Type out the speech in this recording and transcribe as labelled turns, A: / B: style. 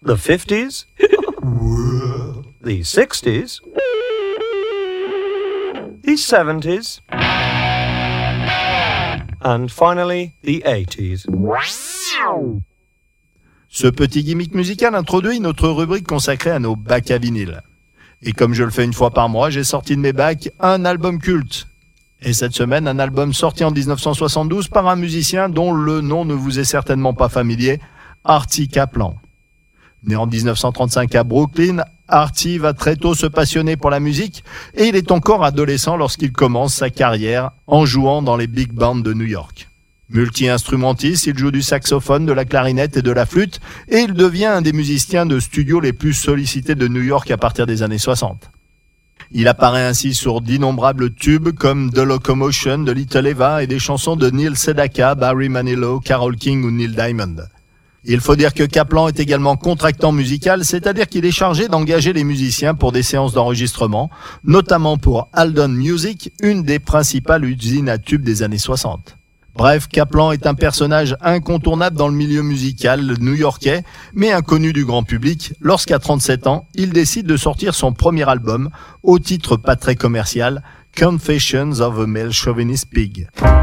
A: the 50s, the 60s, the 70s, and finally the 80s.
B: Ce petit gimmick musical introduit notre rubrique consacrée à nos bacs à vinyle. Et comme je le fais une fois par mois, j'ai sorti de mes bacs un album culte. Et cette semaine, un album sorti en 1972 par un musicien dont le nom ne vous est certainement pas familier, Artie Kaplan. Né en 1935 à Brooklyn, Artie va très tôt se passionner pour la musique et il est encore adolescent lorsqu'il commence sa carrière en jouant dans les big bands de New York. Multi-instrumentiste, il joue du saxophone, de la clarinette et de la flûte et il devient un des musiciens de studio les plus sollicités de New York à partir des années 60. Il apparaît ainsi sur d'innombrables tubes comme The Locomotion de Little Eva et des chansons de Neil Sedaka, Barry Manilow, Carole King ou Neil Diamond. Il faut dire que Kaplan est également contractant musical, c'est-à-dire qu'il est chargé d'engager les musiciens pour des séances d'enregistrement, notamment pour Haldon Music, une des principales usines à tubes des années 60. Bref, Kaplan est un personnage incontournable dans le milieu musical new-yorkais, mais inconnu du grand public, lorsqu'à 37 ans, il décide de sortir son premier album, au titre pas très commercial, Confessions of a Male Chauvinist Pig.